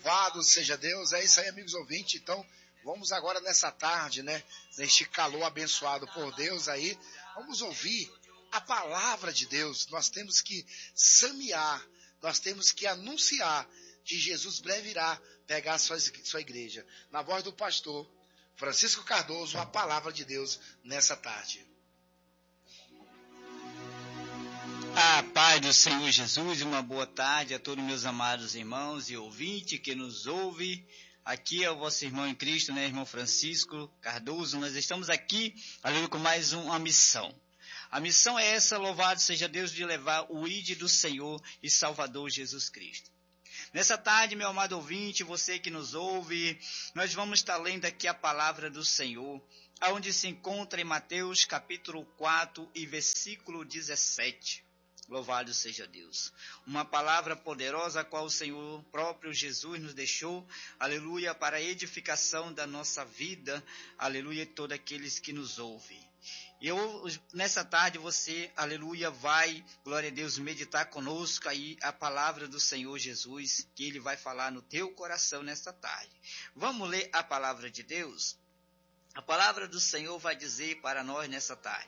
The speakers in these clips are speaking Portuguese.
Louvado seja Deus. É isso aí, amigos ouvintes. Então, vamos agora nessa tarde, né? Neste calor abençoado por Deus aí, vamos ouvir a palavra de Deus. Nós temos que semear, nós temos que anunciar que Jesus breve irá pegar a sua igreja. Na voz do pastor Francisco Cardoso, a palavra de Deus nessa tarde. A paz do Senhor Jesus, uma boa tarde a todos meus amados irmãos e ouvintes que nos ouvem. Aqui é o vosso irmão em Cristo, né, irmão Francisco Cardoso. Nós estamos aqui, aleluia, com mais uma missão. A missão é essa, louvado seja Deus, de levar o ID do Senhor e Salvador Jesus Cristo. Nessa tarde, meu amado ouvinte, você que nos ouve, nós vamos estar lendo aqui a palavra do Senhor, aonde se encontra em Mateus capítulo 4 e versículo 17. Louvado seja Deus. Uma palavra poderosa a qual o Senhor próprio Jesus nos deixou, aleluia, para a edificação da nossa vida, aleluia, todos aqueles que nos ouvem. Nessa tarde você, aleluia, vai, glória a Deus, meditar conosco aí a palavra do Senhor Jesus, que Ele vai falar no teu coração nesta tarde. Vamos ler a palavra de Deus? A palavra do Senhor vai dizer para nós nessa tarde.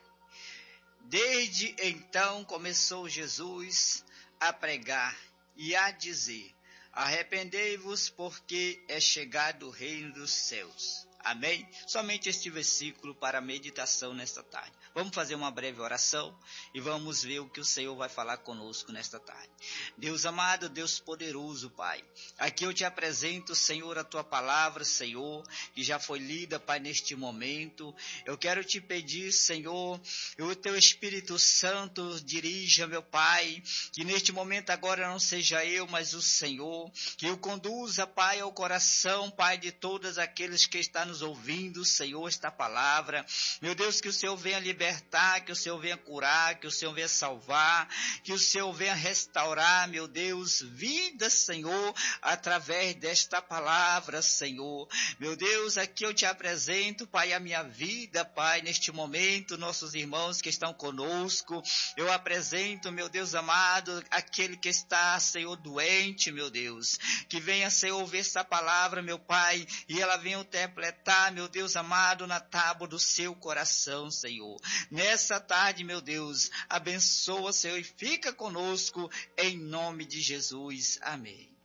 Desde então começou Jesus a pregar e a dizer, arrependei-vos porque é chegado o reino dos céus. Amém? Somente este versículo para a meditação nesta tarde. Vamos fazer uma breve oração e vamos ver o que o Senhor vai falar conosco nesta tarde. Deus amado, Deus poderoso, Pai. Aqui eu te apresento, Senhor, a tua palavra, Senhor, que já foi lida, Pai, neste momento. Eu quero te pedir, Senhor, o teu Espírito Santo dirija, meu Pai, que neste momento agora não seja eu, mas o Senhor, que o conduza, Pai, ao coração, Pai, de todos aqueles que estão nos ouvindo, Senhor, esta palavra. Meu Deus, que o Senhor venha libertar, que o Senhor venha curar, que o Senhor venha salvar, que o Senhor venha restaurar, meu Deus, vida, Senhor, através desta palavra, Senhor. Meu Deus, aqui eu te apresento, Pai, a minha vida, Pai, neste momento, nossos irmãos que estão conosco. Eu apresento, meu Deus amado, aquele que está, Senhor, doente, meu Deus, que venha, Senhor, ouvir essa palavra, meu Pai, e ela venha interpretar, meu Deus amado, na tábua do seu coração, Senhor. Nessa tarde, meu Deus, abençoa, Senhor, e fica conosco, em nome de Jesus. Amém.